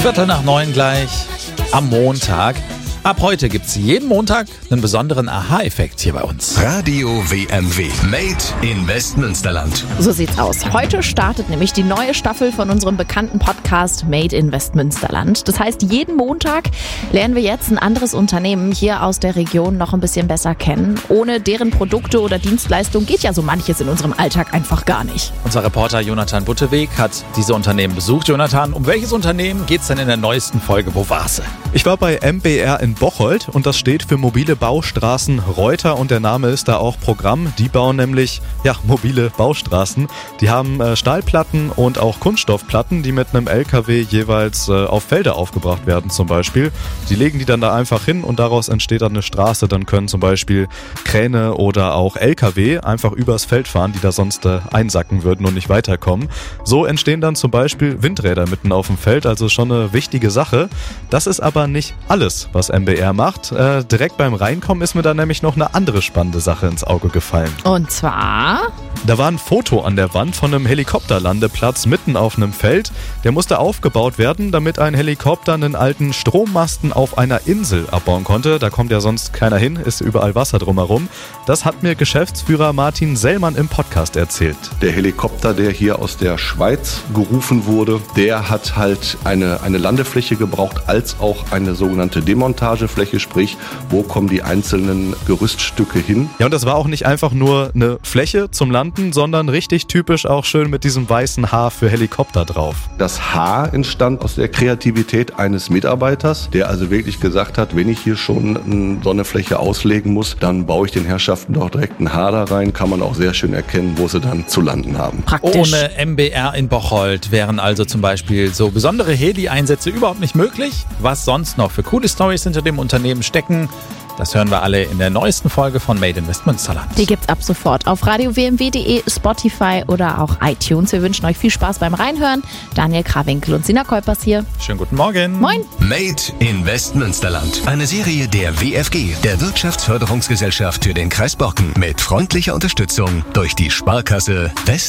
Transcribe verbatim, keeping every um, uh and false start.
Viertel nach neun gleich am Montag. Ab heute gibt es jeden Montag einen besonderen Aha-Effekt hier bei uns. Radio W M W. Made in Westmünsterland. So sieht's aus. Heute startet nämlich die neue Staffel von unserem bekannten Podcast Made in Westmünsterland. Das heißt, jeden Montag lernen wir jetzt ein anderes Unternehmen hier aus der Region noch ein bisschen besser kennen. Ohne deren Produkte oder Dienstleistung geht ja so manches in unserem Alltag einfach gar nicht. Unser Reporter Jonathan Butteweg hat diese Unternehmen besucht. Jonathan, um welches Unternehmen geht's denn in der neuesten Folge? Wo war's? Ich war bei M B R in Bocholt und das steht für Mobile Baustraßen Reuter und der Name ist da auch Programm. Die bauen nämlich ja, mobile Baustraßen. Die haben äh, Stahlplatten und auch Kunststoffplatten, die mit einem L K W jeweils äh, auf Felder aufgebracht werden zum Beispiel. Die legen die dann da einfach hin und daraus entsteht dann eine Straße. Dann können zum Beispiel Kräne oder auch L K W einfach übers Feld fahren, die da sonst äh, einsacken würden und nicht weiterkommen. So entstehen dann zum Beispiel Windräder mitten auf dem Feld, also schon eine wichtige Sache. Das ist aber nicht alles, was M B R macht. Äh, direkt beim Reinkommen ist mir da nämlich noch eine andere spannende Sache ins Auge gefallen. Und zwar? Da war ein Foto an der Wand von einem Helikopterlandeplatz mitten auf einem Feld. Der musste aufgebaut werden, damit ein Helikopter einen alten Strommasten auf einer Insel abbauen konnte. Da kommt ja sonst keiner hin, ist überall Wasser drumherum. Das hat mir Geschäftsführer Martin Sellmann im Podcast erzählt. Der Helikopter, der hier aus der Schweiz gerufen wurde, der hat halt eine, eine Landefläche gebraucht, als auch eine sogenannte Demontagefläche, sprich, wo kommen die einzelnen Gerüststücke hin. Ja, und das war auch nicht einfach nur eine Fläche zum Landen, sondern richtig typisch auch schön mit diesem weißen Haar für Helikopter drauf. Das Haar entstand aus der Kreativität eines Mitarbeiters, der also wirklich gesagt hat, wenn ich hier schon so eine Fläche auslegen muss, dann baue ich den Herrschaften doch direkt ein Haar da rein, kann man auch sehr schön erkennen, wo sie dann zu landen haben. Praktisch. Ohne M B R in Bocholt wären also zum Beispiel so besondere Heli-Einsätze überhaupt nicht möglich. Was sonst noch für coole Storys hinter dem Unternehmen stecken, das hören wir alle in der neuesten Folge von Made in Westmünsterland. Die gibt's ab sofort auf radio w m w punkt de, Spotify oder auch iTunes. Wir wünschen euch viel Spaß beim Reinhören. Daniel Krawinkel und Sina Kolpers hier. Schönen guten Morgen. Moin. Made in Westmünsterland. Eine Serie der W F G, der Wirtschaftsförderungsgesellschaft für den Kreis Borken. Mit freundlicher Unterstützung durch die Sparkasse West.